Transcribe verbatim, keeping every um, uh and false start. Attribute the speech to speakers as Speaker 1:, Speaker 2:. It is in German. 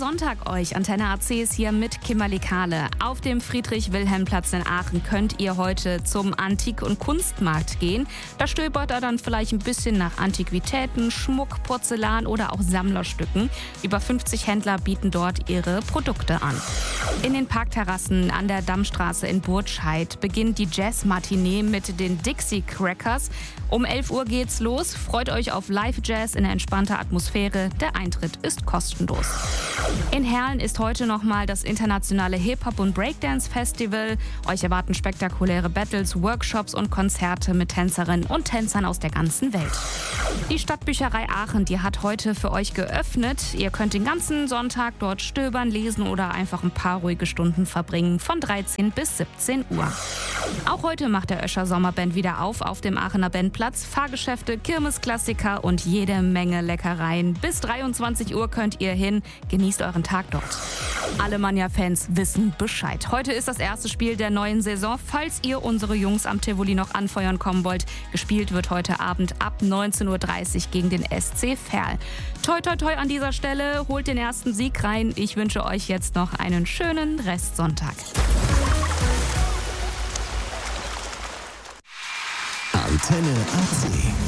Speaker 1: Sonntag euch. Antenne A C ist hier mit Kimberly Kahle. Auf dem Friedrich-Wilhelm-Platz in Aachen könnt ihr heute zum Antik- und Kunstmarkt gehen. Da stöbert er dann vielleicht ein bisschen nach Antiquitäten, Schmuck, Porzellan oder auch Sammlerstücken. Über fünfzig Händler bieten dort ihre Produkte an. In den Parkterrassen an der Dammstraße in Burtscheid beginnt die Jazz-Matinee mit den Dixie Crackers. Um elf Uhr geht's los. Freut euch auf Live-Jazz in entspannter Atmosphäre. Der Eintritt ist kostenlos. In Herlen ist heute nochmal das internationale Hip-Hop- und Breakdance-Festival. Euch erwarten spektakuläre Battles, Workshops und Konzerte mit Tänzerinnen und Tänzern aus der ganzen Welt. Die Stadtbücherei Aachen, die hat heute für euch geöffnet. Ihr könnt den ganzen Sonntag dort stöbern, lesen oder einfach ein paar ruhige Stunden verbringen von dreizehn bis siebzehn Uhr. Auch heute macht der Öscher Sommerband wieder auf auf dem Aachener Bandplatz. Fahrgeschäfte, Kirmesklassiker und jede Menge Leckereien. Bis dreiundzwanzig Uhr könnt ihr hin. Genießt euren Tag dort. Alemannia-Fans wissen Bescheid. Heute ist das erste Spiel der neuen Saison. Falls ihr unsere Jungs am Tivoli noch anfeuern kommen wollt, gespielt wird heute Abend ab neunzehn Uhr dreißig gegen den S C Verl. Toi, toi, toi an dieser Stelle. Holt den ersten Sieg rein. Ich wünsche euch jetzt noch einen schönen Restsonntag.
Speaker 2: Antenne A C.